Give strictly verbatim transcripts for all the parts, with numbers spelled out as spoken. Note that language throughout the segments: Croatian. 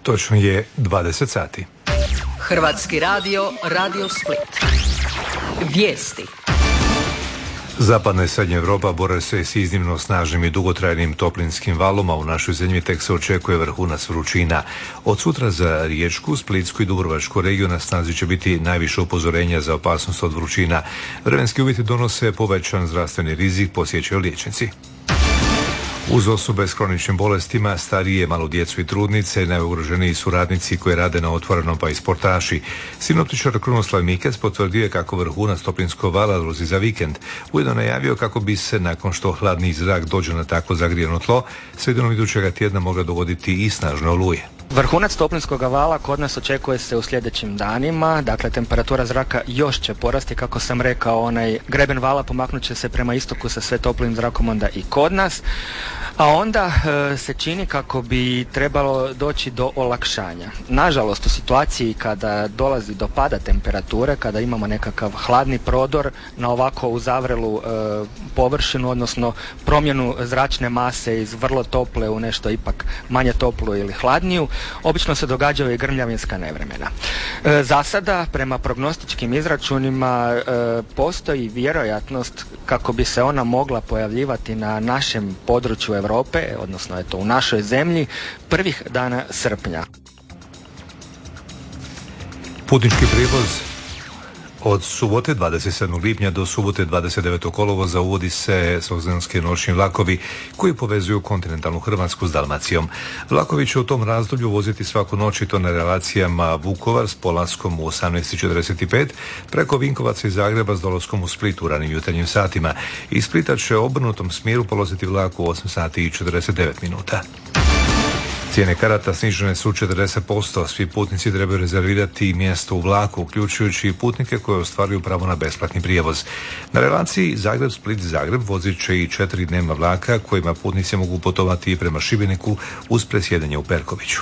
Točno je dvadeset sati. Hrvatski radio, Radio Split. Vijesti. Zapadna i srednja Europa bore se s iznimno snažnim i dugotrajnim toplinskim valom, a u našoj zemlji tek se očekuje vrhunac vrućina. Od sutra za Riječku, Splitsku i Dubrovačku regiju na snazi će biti najviše upozorenja za opasnost od vrućina. Vremenski uvjeti donose povećan zdravstveni rizik, podsjećaju liječnici. Uz osobe s kroničnim bolestima, starije, malu djecu i trudnice, najugroženiji su radnici koji rade na otvorenom, pa i sportaši. Sinoptičar Krunoslav Mikec potvrdio je kako vrhunac toplinskog vala dolazi za vikend. Ujedno najavio kako bi se, nakon što hladni zrak dođe na tako zagrijano tlo, sredinom idućega tjedna mogla dogoditi i snažne oluje. Vrhunac toplinskog vala kod nas očekuje se u sljedećim danima, dakle temperatura zraka još će porasti, kako sam rekao, onaj greben vala pomaknut će se prema istoku sa sve toplim zrakom onda i kod nas, a onda e, se čini kako bi trebalo doći do olakšanja. Nažalost, u situaciji kada dolazi do pada temperature, kada imamo nekakav hladni prodor na ovako uzavrelu e, površinu, odnosno promjenu zračne mase iz vrlo tople u nešto ipak manje toplu ili hladniju, obično se događaju i grmljavinska nevremena. E, za sada, prema prognostičkim izračunima, e, postoji vjerojatnost kako bi se ona mogla pojavljivati na našem području Europe, odnosno eto u našoj zemlji, prvih dana srpnja. Putnički prijevoz od subote dvadeset sedmog lipnja do subote dvadeset devetog kolovoza uvodi se sezonski noćni vlakovi koji povezuju kontinentalnu Hrvatsku s Dalmacijom. Vlakovi će u tom razdoblju voziti svaku noć i to na relacijama Vukovar s polaskom u osamnaest četrdeset pet, preko Vinkovaca i Zagreba s dolaskom u Split u ranim jutarnjim satima. Iz Splita će u obrnutom smjeru polaziti vlak u osam sati i četrdeset devet minuta. Cijene karata snižene su četrdeset posto. Svi putnici trebaju rezervirati mjesto u vlaku, uključujući i putnike koji ostvaruju pravo na besplatni prijevoz. Na relaciji Zagreb-Split-Zagreb vozit će i četiri dnevna vlaka kojima putnici mogu putovati i prema Šibeniku uz presjedanje u Perkoviću.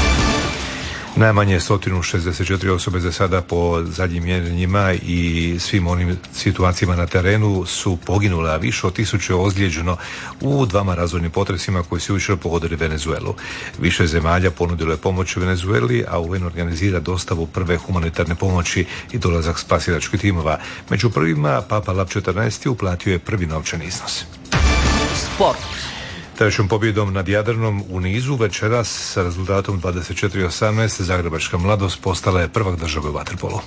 Najmanje sto šezdeset četiri osobe za sada po zadnjim mjerenjima i svim onim situacijama na terenu su poginule, a više od tisuće ozlijeđeno u dvama razornim potresima koji su jučer pogodili Venezuelu. Više zemalja ponudilo je pomoć u Venezueli, a U N organizira dostavu prve humanitarne pomoći i dolazak spasilačkih timova. Među prvima Papa Lav četrnaesti uplatio je prvi novčani iznos. Sport. Trećom pobjedom nad Jadranom u nizu večeras sa rezultatom dvadeset četiri osamnaest Zagrebačka mladost postala je prvak države u vaterpolu.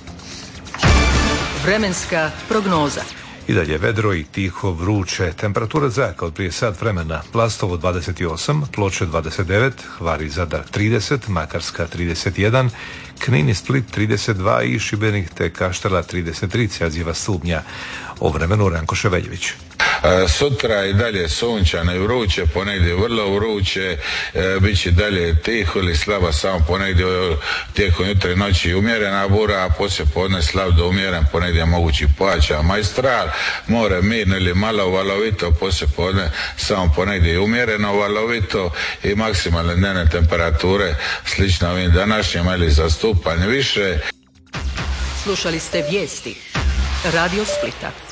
Vremenska prognoza. I dalje vedro i tiho, vruće. Temperatura zraka od prije sat vremena: Plastovo dvadeset osam, Ploče dvadeset devet, Hvar i Zadar trideset, Makarska trideset jedan, Knin i Split trideset dva i Šibenik te Kaštela trideset tri Celzijeva stupnja. O vremenu Ranko Ševeljević. Sutra i dalje sunčano i vruće, ponegdje vrlo vruće, e, bit će dalje tiho ili slaba, samo ponegdje tijekom jutra i noći umjerena bura, a poslije podne slab do umjeren, ponegdje mogući pojačan majstral, more mirno ili malo valovito, poslije podne samo ponegdje umjereno valovito i maksimalne dnevne temperature slično ovim današnjima ili za stupanj više. Slušali ste vijesti Radio Splita.